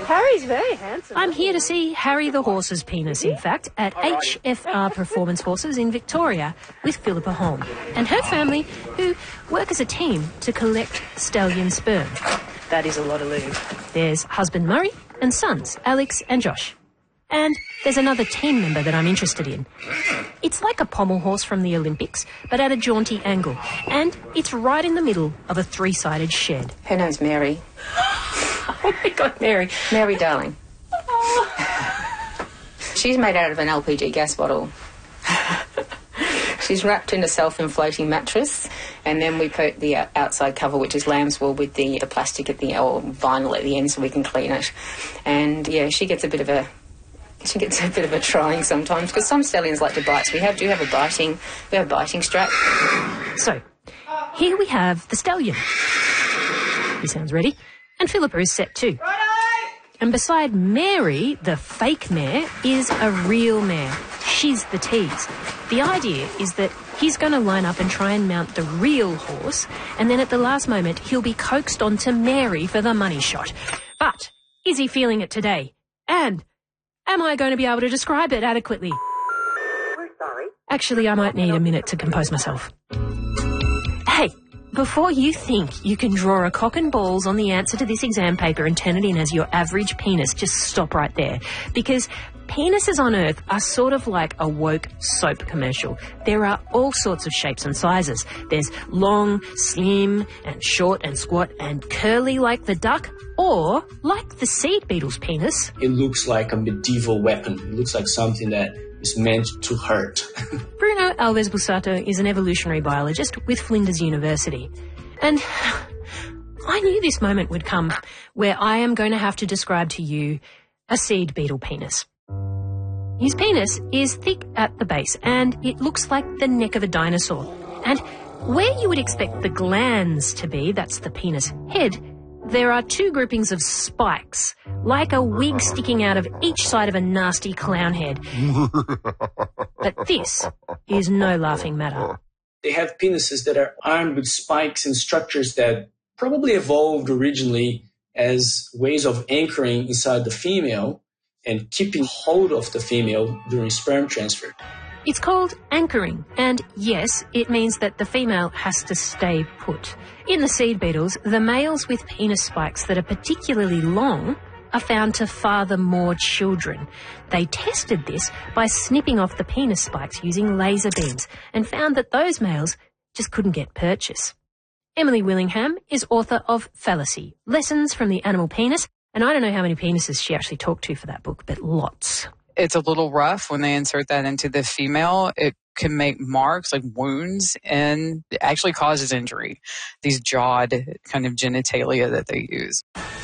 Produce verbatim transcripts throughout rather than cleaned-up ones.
Harry's very handsome. I'm here to see Harry the horse's penis, in fact, at H F R Performance Horses in Victoria with Philippa Holm and her family, who work as a team to collect stallion sperm. That is a lot of lube. There's husband Murray and sons Alex and Josh. And there's another team member that I'm interested in. It's like a pommel horse from the Olympics, but at a jaunty angle. And it's right in the middle of a three-sided shed. Her name's Mary. Oh, my God, Mary. Mary Darling. She's made out of an L P G gas bottle. She's wrapped in a self-inflating mattress, and then we put the outside cover, which is lamb's wool, with the, the plastic at the or vinyl at the end so we can clean it. And, yeah, she gets a bit of a... She gets a bit of a trying sometimes, because some stallions like to bite. So we have do have a biting, we have a biting strap. So, here we have the stallion. He sounds ready. And Philippa is set too. And beside Mary, the fake mare, is a real mare. She's the tease. The idea is that he's going to line up and try and mount the real horse, and then at the last moment he'll be coaxed onto Mary for the money shot. But is he feeling it today? And am I going to be able to describe it adequately? We're sorry. Actually, I might need a minute to compose myself. Hey, before you think you can draw a cock and balls on the answer to this exam paper and turn it in as your average penis, just stop right there. Because penises on Earth are sort of like a woke soap commercial. There are all sorts of shapes and sizes. There's long, slim, and short and squat and curly like the duck, or like the seed beetle's penis. It looks like a medieval weapon. It looks like something that is meant to hurt. Bruno Alves Bussato is an evolutionary biologist with Flinders University. And I knew this moment would come where I am going to have to describe to you a seed beetle penis. His penis is thick at the base and it looks like the neck of a dinosaur. And where you would expect the glands to be, that's the penis head, there are two groupings of spikes, like a wig sticking out of each side of a nasty clown head. But this is no laughing matter. They have penises that are armed with spikes and structures that probably evolved originally as ways of anchoring inside the female and keeping hold of the female during sperm transfer. It's called anchoring, and yes, it means that the female has to stay put. In the seed beetles, the males with penis spikes that are particularly long are found to father more children. They tested this by snipping off the penis spikes using laser beams and found that those males just couldn't get purchase. Emily Willingham is author of Fallacy, Lessons from the Animal Penis, and I don't know how many penises she actually talked to for that book, but lots. It's a little rough when they insert that into the female. It can make marks, like wounds, and it actually causes injury. These jawed kind of genitalia that they use.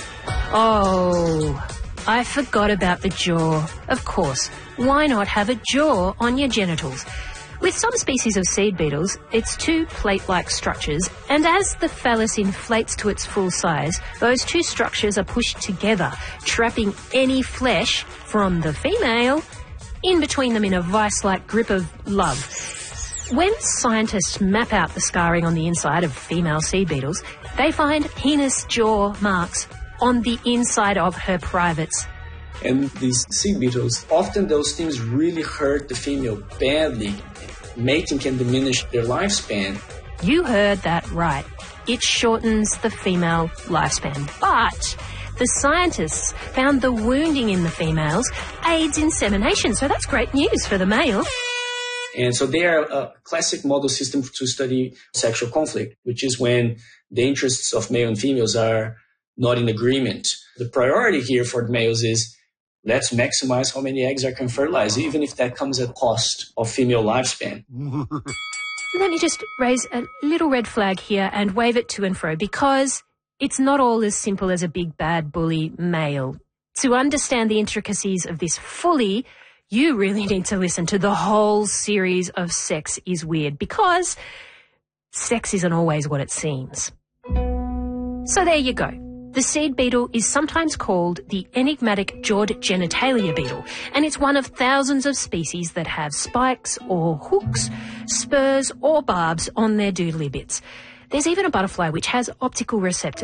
Oh, I forgot about the jaw. Of course, why not have a jaw on your genitals? With some species of seed beetles, it's two plate-like structures, and as the phallus inflates to its full size, those two structures are pushed together, trapping any flesh from the female in between them in a vice-like grip of love. When scientists map out the scarring on the inside of female seed beetles, they find penis jaw marks on the inside of her privates. And these seed beetles, often those things really hurt the female badly. Mating can diminish their lifespan. You heard that right. It shortens the female lifespan. But the scientists found the wounding in the females aids insemination, so that's great news for the male. And so they are a classic model system to study sexual conflict, which is when the interests of male and females are not in agreement. The priority here for the males is let's maximize how many eggs are can fertilize, even if that comes at cost of female lifespan. Let me just raise a little red flag here and wave it to and fro, because it's not all as simple as a big bad bully male. To understand the intricacies of this fully, you really need to listen to the whole series of Sex is Weird, because sex isn't always what it seems. So there you go. The seed beetle is sometimes called the enigmatic jawed genitalia beetle, and it's one of thousands of species that have spikes or hooks, spurs or barbs on their doodly bits. There's even a butterfly which has optical receptors